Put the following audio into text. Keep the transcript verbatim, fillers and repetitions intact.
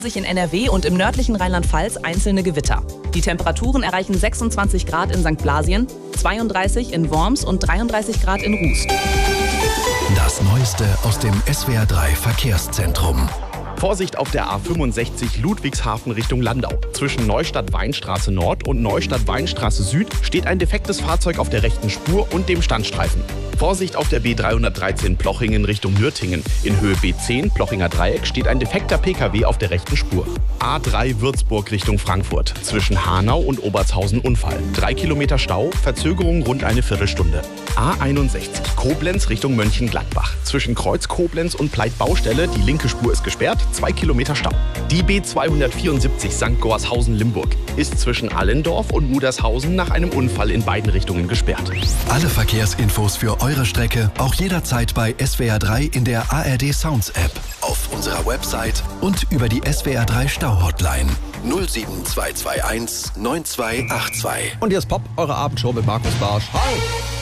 Sich in N R W und im nördlichen Rheinland-Pfalz einzelne Gewitter. Die Temperaturen erreichen sechsundzwanzig Grad in Sankt Blasien, zweiunddreißig in Worms und dreiunddreißig Grad in Rust. Das Neueste aus dem S W R drei Verkehrszentrum. Vorsicht auf der A fünfundsechzig Ludwigshafen Richtung Landau. Zwischen Neustadt-Weinstraße Nord und Neustadt-Weinstraße Süd steht ein defektes Fahrzeug auf der rechten Spur und dem Standstreifen. Vorsicht auf der B dreihundertdreizehn Plochingen Richtung Nürtingen. In Höhe B zehn Plochinger Dreieck steht ein defekter P K W auf der rechten Spur. A drei Würzburg Richtung Frankfurt. Zwischen Hanau und Obertshausen Unfall. Drei Kilometer Stau, Verzögerung rund eine Viertelstunde. A einundsechzig Koblenz Richtung Mönchengladbach. Zwischen Kreuz Koblenz und Pleit Baustelle, die linke Spur ist gesperrt, zwei Kilometer Stau. Die B zweihundertvierundsiebzig Sankt Gorshausen-Limburg ist zwischen Allendorf und Mudershausen nach einem Unfall in beiden Richtungen gesperrt. Alle Verkehrsinfos für eure Strecke auch jederzeit bei S W R drei in der A R D Sounds App, auf unserer Website und über die S W R drei Stau-Hotline null sieben zwei zwei eins neun zwei acht zwei. Und hier ist Pop, eure Abendshow mit Markus Barsch. Hi!